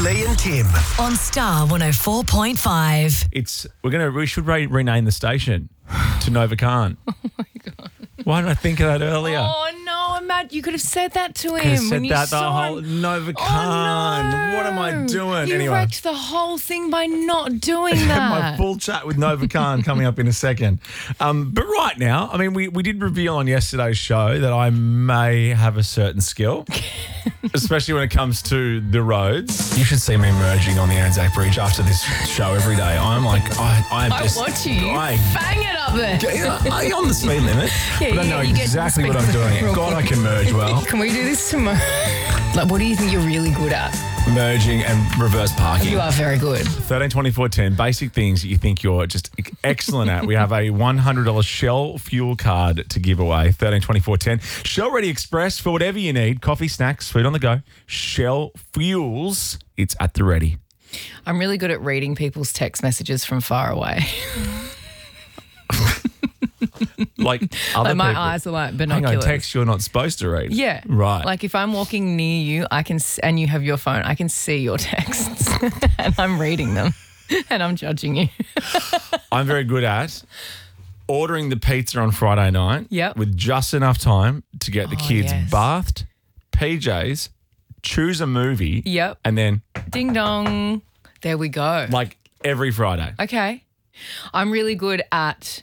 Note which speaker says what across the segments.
Speaker 1: Lee and Tim.
Speaker 2: On Star 104.5.
Speaker 3: We should rename the station to Nova Khan. Oh my God. Why didn't I think of that earlier?
Speaker 4: Oh no, Matt, you could have said that to him.
Speaker 3: Could have said
Speaker 4: when you
Speaker 3: that the
Speaker 4: saw
Speaker 3: whole
Speaker 4: him.
Speaker 3: Nova
Speaker 4: Oh,
Speaker 3: Khan.
Speaker 4: no.
Speaker 3: What am I doing?
Speaker 4: You
Speaker 3: Anyway.
Speaker 4: wrecked the whole thing by not doing that.
Speaker 3: My full chat with Nova Khan coming up in a second. But right now, I mean, we did reveal on yesterday's show that I may have a certain skill, especially when it comes to the roads. You should see me merging on the Anzac Bridge after this show every day. I'm like, I
Speaker 4: watch you. Bang it up there.
Speaker 3: I'm on the speed limit, but I know exactly what I'm doing. God, I can merge well.
Speaker 4: Can we do this tomorrow? Like, what do you think you're really good at?
Speaker 3: Merging and reverse parking.
Speaker 4: You are very good.
Speaker 3: 13 24 10, basic things that you think you're just excellent at. We have a $100 Shell fuel card to give away. 13 24 10. Shell Ready Express for whatever you need. Coffee, snacks, food on the go. Shell Fuels. It's at the ready.
Speaker 4: I'm really good at reading people's text messages from far away.
Speaker 3: Like other
Speaker 4: Like my
Speaker 3: people.
Speaker 4: eyes are like
Speaker 3: Hang
Speaker 4: binoculars.
Speaker 3: on, text you're not supposed to read.
Speaker 4: Yeah.
Speaker 3: Right.
Speaker 4: Like if I'm walking near you, and you have your phone, I can see your texts and I'm reading them and I'm judging you.
Speaker 3: I'm very good at ordering the pizza on Friday night
Speaker 4: Yep.
Speaker 3: with just enough time to get the kids
Speaker 4: yes.
Speaker 3: bathed, PJs, choose a movie,
Speaker 4: Yep.
Speaker 3: and then
Speaker 4: Ding dong. There we go.
Speaker 3: like every Friday.
Speaker 4: Okay. I'm really good at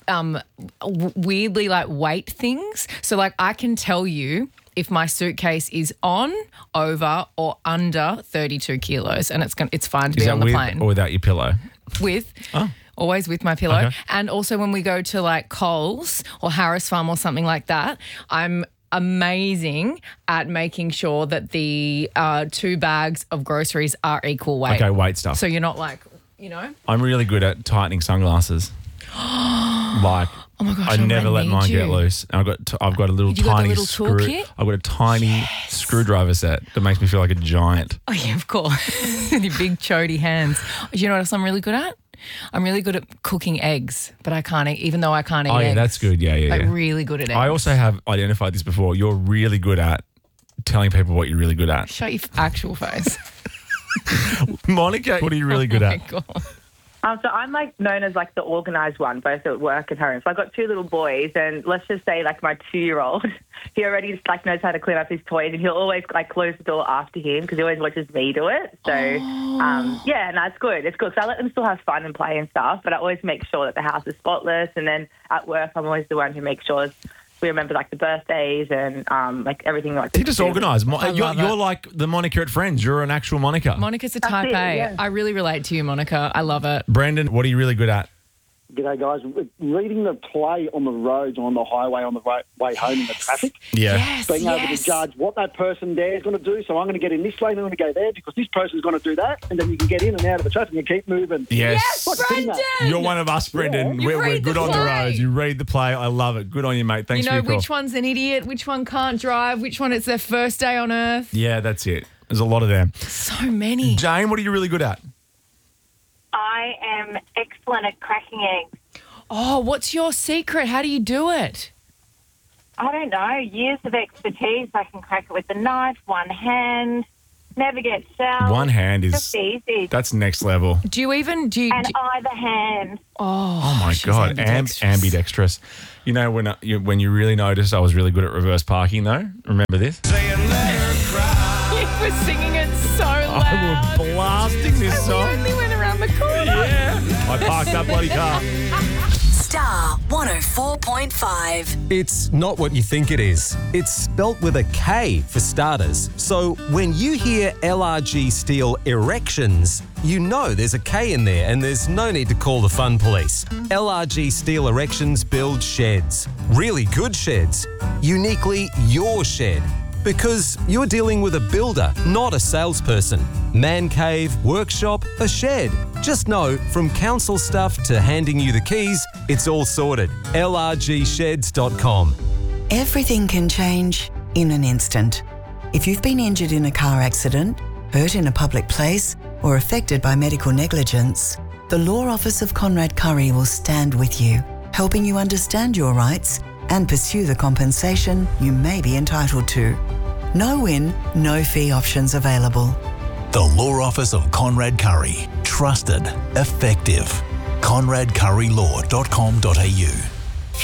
Speaker 4: weirdly like weight things. So like I can tell you if my suitcase is on, over or under 32 kilos and it's fine to
Speaker 3: Is
Speaker 4: be
Speaker 3: that
Speaker 4: on the
Speaker 3: with
Speaker 4: plane.
Speaker 3: or without your pillow?
Speaker 4: With.
Speaker 3: Oh.
Speaker 4: Always with my pillow.
Speaker 3: Okay.
Speaker 4: And also when we go to like Coles or Harris Farm or something like that, I'm amazing at making sure that the 2 bags of groceries are equal weight.
Speaker 3: Okay, weight stuff.
Speaker 4: So you're not like, you know.
Speaker 3: I'm really good at tightening sunglasses. Like,
Speaker 4: Oh my gosh,
Speaker 3: I never let
Speaker 4: need
Speaker 3: mine
Speaker 4: you.
Speaker 3: get loose. And I've got a little
Speaker 4: You got the
Speaker 3: tiny
Speaker 4: little
Speaker 3: screw.
Speaker 4: toolkit?
Speaker 3: I've got a tiny screwdriver set that makes me feel like a giant.
Speaker 4: Oh, yeah, of course. With your big chody hands. You know what else I'm really good at? I'm really good at cooking eggs, but I can't eat, even though I can't eat
Speaker 3: Oh, yeah,
Speaker 4: eggs.
Speaker 3: that's good. Yeah.
Speaker 4: Like really good at eggs.
Speaker 3: I also have identified this before. You're really good at telling people what you're really good at.
Speaker 4: Shut your actual face.
Speaker 3: Monica, what are you really good
Speaker 4: Oh
Speaker 3: at?
Speaker 4: my God.
Speaker 5: So I'm like known as like the organised one, both at work and home. So I've got 2 little boys, and let's just say like my 2-year-old, he already just like knows how to clean up his toys, and he'll always like close the door after him because he always watches me do it. So yeah, no, it's good. It's good. So I let them still have fun and play and stuff, but I always make sure that the house is spotless. And then at work, I'm always the one who makes sure we remember like the birthdays and like everything like.
Speaker 3: You're just organised.
Speaker 4: love
Speaker 3: You're
Speaker 4: it.
Speaker 3: like the Monica at Friends. You're an actual Monica.
Speaker 4: Monica's a type
Speaker 5: it,
Speaker 4: A.
Speaker 5: yeah.
Speaker 4: I really relate to you, Monica. I love it.
Speaker 3: Brendan, what are you really good at?
Speaker 6: G'day, guys. Reading the play on the roads or on the highway on the way home in the traffic.
Speaker 3: Yeah.
Speaker 4: Yes,
Speaker 6: Being able to judge what that person there is going to do. So I'm going to get in this lane, I'm going to go there because this person's going to do that. And then you can get in and out of the traffic and keep moving.
Speaker 3: Yes.
Speaker 6: Like seeing that.
Speaker 3: You're one of us, Brendan.
Speaker 4: You
Speaker 3: We're
Speaker 4: read
Speaker 3: good
Speaker 4: the
Speaker 3: on the
Speaker 4: play.
Speaker 3: roads. You read the play. I love it. Good on you, mate. Thanks
Speaker 4: You know
Speaker 3: for your call.
Speaker 4: which one's an idiot, which one can't drive, which one it's their first day on earth.
Speaker 3: Yeah, that's it. There's a lot of them.
Speaker 4: So many.
Speaker 3: Jane, what are you really good at?
Speaker 7: I am excellent at cracking eggs.
Speaker 4: Oh, what's your secret? How do you do it?
Speaker 7: I don't know, years of expertise. I can crack it with a knife, one hand, never get sour.
Speaker 3: One hand
Speaker 7: Just
Speaker 3: is,
Speaker 7: easy.
Speaker 3: that's next level.
Speaker 4: Do you even, do you,
Speaker 7: And either hand.
Speaker 3: Oh my
Speaker 4: she's
Speaker 3: God.
Speaker 4: ambidextrous.
Speaker 3: Ambidextrous. You know, when you really noticed I was really good at reverse parking though, remember this?
Speaker 4: You were singing it so loud.
Speaker 3: I was blasting this
Speaker 4: And we
Speaker 3: song.
Speaker 4: only went around the corner.
Speaker 3: Yeah. I parked that bloody car.
Speaker 2: Star 104.5.
Speaker 8: It's not what you think it is. It's spelt with a K for starters. So when you hear LRG Steel Erections, you know there's a K in there and there's no need to call the fun police. LRG Steel Erections build sheds. Really good sheds. Uniquely your shed. Because you're dealing with a builder, not a salesperson. Man cave, workshop, a shed. Just know, from council stuff to handing you the keys, it's all sorted. LRGsheds.com.
Speaker 9: Everything can change in an instant. If you've been injured in a car accident, hurt in a public place, or affected by medical negligence, the Law Office of Conrad Curry will stand with you, helping you understand your rights and pursue the compensation you may be entitled to. No win, no fee options available.
Speaker 1: The Law Office of Conrad Curry. Trusted. Effective. ConradCurryLaw.com.au